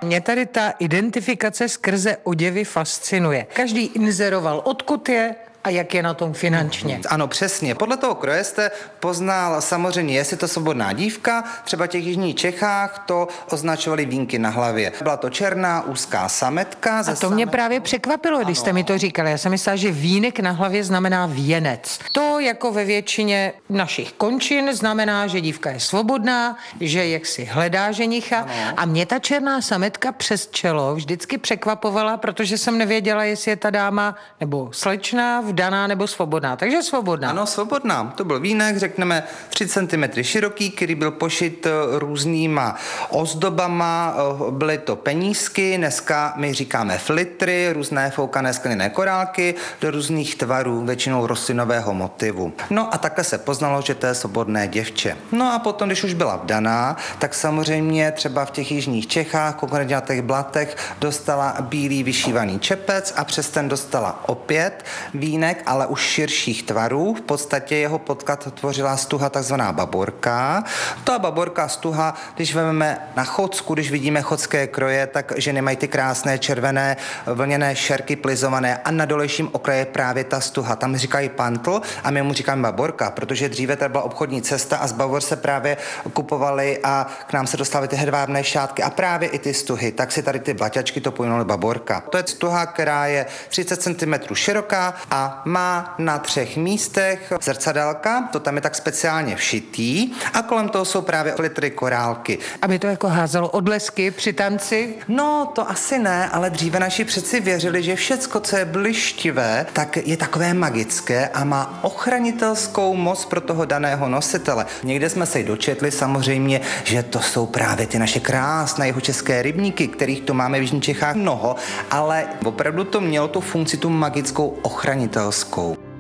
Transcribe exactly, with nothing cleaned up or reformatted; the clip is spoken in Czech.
Mě tady ta identifikace skrze oděvy fascinuje. Každý inzeroval, odkud je a jak je na tom finančně. Ano, přesně. Podle toho kroje jste poznal samozřejmě, jestli to svobodná dívka, třeba v těch jižních Čechách to označovali vínky na hlavě. Byla to černá, úzká sametka. A to sametkou... mě právě překvapilo, když ano. jste mi to říkali. Já jsem myslela, že vínek na hlavě znamená věnec. To jako ve většině našich končin znamená, že dívka je svobodná, že jaksi hledá ženicha. Ano. A mě ta černá sametka přes čelo vždycky překvapovala, protože jsem nevěděla, jestli je ta dáma nebo slečna, vdaná nebo svobodná. Takže svobodná. Ano, svobodná. To byl vínek, řekneme tři centimetry široký, který byl pošit různýma ozdobama, byly to penízky, dneska my říkáme flitry, různé foukané skleněné korálky do různých tvarů, většinou rostlinového motivu. No a takhle se poznalo, že to je svobodné děvče. No a potom, když už byla vdaná, tak samozřejmě třeba v těch jižních Čechách, konkrétně na těch Blatech, dostala bílý vyšívaný čepec a přes ten dostala opět vínek, ale už širších tvarů. V podstatě jeho podklad tvořila stuha takzvaná baborka. Ta baborka stuha, když vezmeme na Chodsku, když vidíme chodské kroje, tak ženy mají ty krásné červené vlněné šerky plizované a na dolejším okraji je právě ta stuha. Tam říkají pantl a my mu říkáme baborka, protože dříve tady byla obchodní cesta a z Bavor se právě kupovaly a k nám se dostávaly ty hedvábné šátky a právě i ty stuhy. Tak si tady ty blaťačky to pojmenovaly baborka. To je stuha, která je třicet centimetrů široká a má na třech místech zrcadélka, to tam je tak speciálně všitý a kolem toho jsou právě flitry korálky. Aby to jako házelo odlesky při tanci? No, to asi ne, ale dříve naši přeci věřili, že všecko, co je blištivé, tak je takové magické a má ochranitelskou moc pro toho daného nositele. Někde jsme se i dočetli samozřejmě, že to jsou právě ty naše krásné jihočeské rybníky, kterých tu máme v jižních Čechách mnoho, ale opravdu to mělo tu funkci, tu magickou ochranitelskou.